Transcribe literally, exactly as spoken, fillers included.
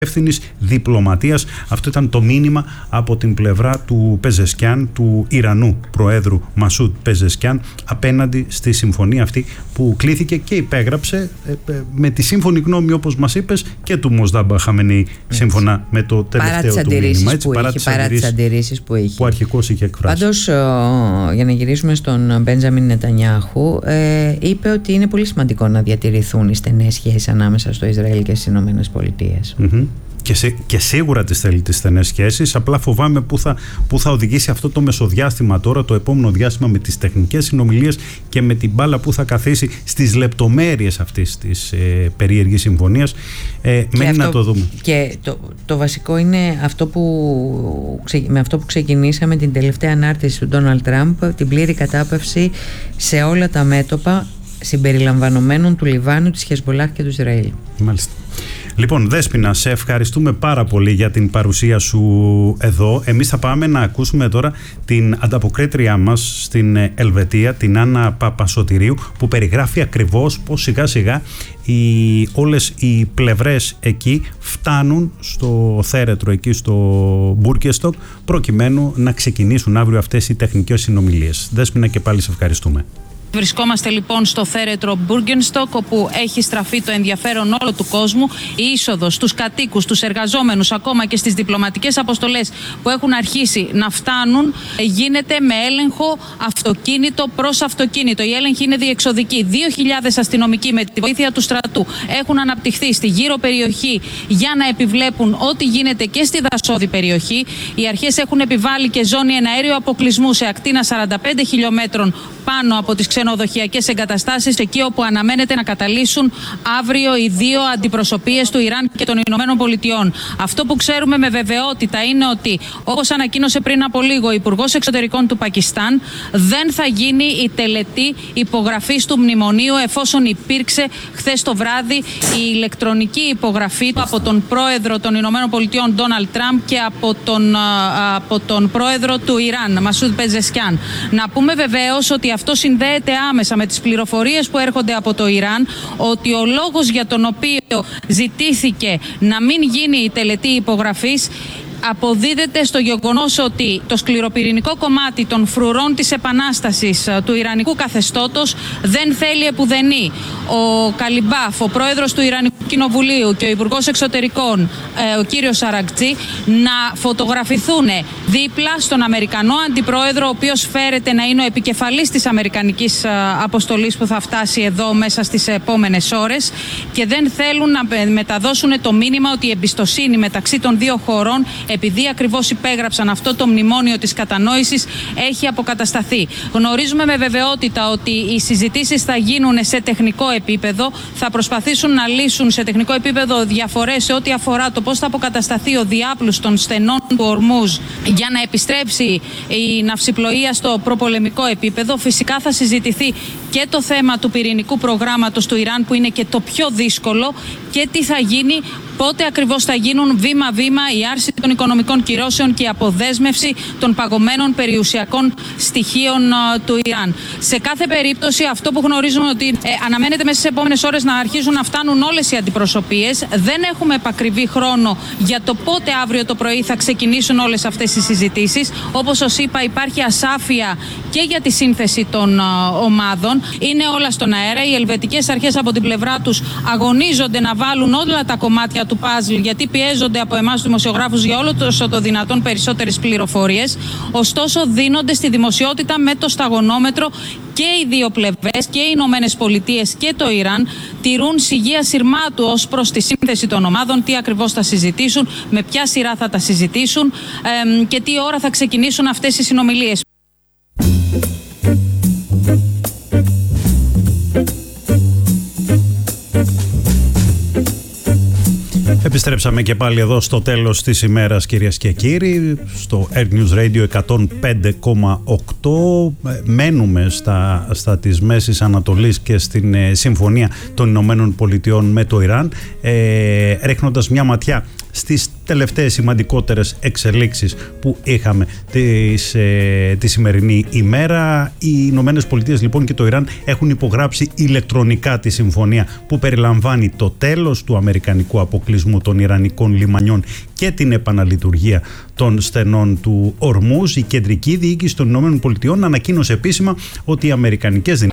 ευθύνης διπλωματίας. Αυτό ήταν το μήνυμα από την πλευρά του Πεζεσκιάν, του Ιρανού Προέδρου Μασούντ Πεζεσκιάν, απέναντι στη συμφωνία αυτή που κλήθηκε και υπέγραψε ε, ε, με τη σύμφωνη γνώμη, όπως μας είπες, και του Μοσδάμπα Χαμενεϊ, σύμφωνα με το τελευταίο του μήνυμα. Έτσι, παρά τις αντιρρήσεις που είχε. Που αρχικώς είχε εκφράσει. Πάντως, ο, για να γυρίσουμε στον Μπέντζαμιν Νετανιάχου, ε, είπε ότι είναι πολύ σημαντικό να διατηρηθούν οι στενές σχέσεις ανάμεσα στο Ισραήλ και στις Ηνωμένες Πολιτείες. Mm-hmm. Και, σε, και σίγουρα τις θέλει τις στενές σχέσεις. Απλά φοβάμαι που θα, που θα οδηγήσει αυτό το μεσοδιάστημα τώρα, το επόμενο διάστημα, με τις τεχνικές συνομιλίες και με την μπάλα που θα καθίσει στις λεπτομέρειες αυτής της ε, περίεργης συμφωνίας. Ε, μένει να το δούμε. Και το, το βασικό είναι αυτό που, με αυτό που ξεκινήσαμε την τελευταία ανάρτηση του Ντόναλντ Τραμπ, την πλήρη κατάπαυση σε όλα τα μέτωπα, συμπεριλαμβανομένων του Λιβάνου, της Χεσμπολάχ και του Ισραήλ. Μάλιστα. Λοιπόν, Δέσποινα, σε ευχαριστούμε πάρα πολύ για την παρουσία σου εδώ. Εμείς θα πάμε να ακούσουμε τώρα την ανταποκρίτριά μας στην Ελβετία, την Άννα Παπασωτηρίου, που περιγράφει ακριβώς πως σιγά σιγά οι, όλες οι πλευρές εκεί φτάνουν στο θέρετρο, εκεί στο Μπούργκεστοκ, προκειμένου να ξεκινήσουν αύριο αυτές οι τεχνικές συνομιλίες. Δέσποινα, και πάλι σε ευχαριστούμε. Βρισκόμαστε λοιπόν στο θέρετρο Μπούργκεστοκ, όπου έχει στραφεί το ενδιαφέρον όλου του κόσμου. Η είσοδος στους κατοίκους, στους εργαζόμενους, ακόμα και στις διπλωματικές αποστολές που έχουν αρχίσει να φτάνουν, γίνεται με έλεγχο αυτοκίνητο προς αυτοκίνητο. Η έλεγχη είναι διεξοδική. Δύο χιλιάδες αστυνομικοί με τη βοήθεια του στρατού έχουν αναπτυχθεί στη γύρω περιοχή για να επιβλέπουν ό,τι γίνεται και στη δασόδη περιοχή. Οι αρχές έχουν επιβάλει και ζώνη εναέριου αποκλεισμού σε ακτίνα σαράντα πέντε χιλιόμετρων πάνω από τις ξενοδοχειακές εγκαταστάσεις, εκεί όπου αναμένεται να καταλύσουν αύριο οι δύο αντιπροσωπείες του Ιράν και των Ηνωμένων Πολιτειών. Αυτό που ξέρουμε με βεβαιότητα είναι ότι, όπως ανακοίνωσε πριν από λίγο ο Υπουργός Εξωτερικών του Πακιστάν, δεν θα γίνει η τελετή υπογραφής του μνημονίου, εφόσον υπήρξε χθες το βράδυ η ηλεκτρονική υπογραφή από τον Πρόεδρο των Ηνωμένων Πολιτειών Ντόναλντ Τραμπ και από τον, από τον Πρόεδρο του Ιράν Μασούντ Πεζεσκιάν. Να πούμε βεβαίως ότι αυτό συνδέεται άμεσα με τις πληροφορίες που έρχονται από το Ιράν, ότι ο λόγος για τον οποίο ζητήθηκε να μην γίνει η τελετή υπογραφής αποδίδεται στο γεγονός ότι το σκληροπυρηνικό κομμάτι των φρουρών της επανάστασης του Ιρανικού καθεστώτος δεν θέλει επουδενή ο Καλιμπάφ, ο πρόεδρος του Ιρανικού Κοινοβουλίου, και ο Υπουργός Εξωτερικών, ο κύριος Αρακτζή, να φωτογραφηθούν δίπλα στον Αμερικανό αντιπρόεδρο, ο οποίος φέρεται να είναι ο επικεφαλής της αμερικανικής αποστολής που θα φτάσει εδώ μέσα στις επόμενες ώρες, και δεν θέλουν να μεταδώσουν το μήνυμα ότι η εμπιστοσύνη μεταξύ των δύο χωρών, επειδή ακριβώς υπέγραψαν αυτό το μνημόνιο της κατανόησης, έχει αποκατασταθεί. Γνωρίζουμε με βεβαιότητα ότι οι συζητήσεις θα γίνουν σε τεχνικό επίπεδο, θα προσπαθήσουν να λύσουν σε τεχνικό επίπεδο διαφορές σε ό,τι αφορά το πώς θα αποκατασταθεί ο διάπλους των στενών του Ορμούζ για να επιστρέψει η ναυσιπλοεία στο προπολεμικό επίπεδο. Φυσικά θα συζητηθεί και το θέμα του πυρηνικού προγράμματος του Ιράν, που είναι και το πιο δύσκολο, και τι θα γίνει, πότε ακριβώς θα γίνουν βήμα-βήμα η άρση των οικονομικών κυρώσεων και η αποδέσμευση των παγωμένων περιουσιακών στοιχείων uh, του Ιράν. Σε κάθε περίπτωση, αυτό που γνωρίζουμε ότι ε, αναμένεται μέσα στις επόμενες ώρες να αρχίζουν να φτάνουν όλες οι αντιπροσωπείες. Δεν έχουμε επακριβή χρόνο για το πότε αύριο το πρωί θα ξεκινήσουν όλες αυτές οι συζητήσεις. Όπως σας είπα, υπάρχει ασάφεια και για τη σύνθεση των uh, ομάδων. Είναι όλα στον αέρα. Οι ελβετικές αρχές από την πλευρά τους αγωνίζονται να βάλουν όλα τα κομμάτια του παζλ, γιατί πιέζονται από εμάς τους δημοσιογράφους για όλο το, το δυνατόν περισσότερες πληροφορίες. Ωστόσο, δίνονται στη δημοσιότητα με το σταγονόμετρο, και οι δύο πλευρές, και οι Ηνωμένες Πολιτείες και το Ιράν, τηρούν σιγεία σειρμάτου ως προς τη σύνθεση των ομάδων, τι ακριβώς θα συζητήσουν, με ποια σειρά θα τα συζητήσουν ε, και τι ώρα θα ξεκινήσουν αυτές οι συνομιλίες. Επιστρέψαμε και πάλι εδώ στο τέλος της ημέρας, κυρίες και κύριοι, στο Air News Radio εκατόν πέντε κόμμα οκτώ. Μένουμε στα, στα της Μέσης Ανατολής και στην ε, συμφωνία των Ηνωμένων Πολιτειών με το Ιράν, ε, ρίχνοντας μια ματιά στις τελευταίες σημαντικότερες εξελίξεις που είχαμε της, ε, τη σημερινή ημέρα. Οι Ηνωμένες Πολιτείες λοιπόν και το Ιράν έχουν υπογράψει ηλεκτρονικά τη συμφωνία που περιλαμβάνει το τέλος του αμερικανικού αποκλεισμού σεβασμό των Ιρανικών λιμανιών και την επαναλειτουργία των στενών του Ορμούζ. Η κεντρική διοίκηση των ΗΠΑ ανακοίνωσε επίσημα ότι οι αμερικανικές δυνάμεις